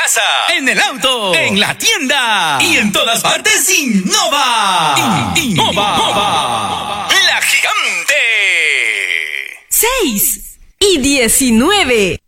casa, en el auto, en la tienda y en todas partes. Innova. Innova. La Gigante. 6 y 19.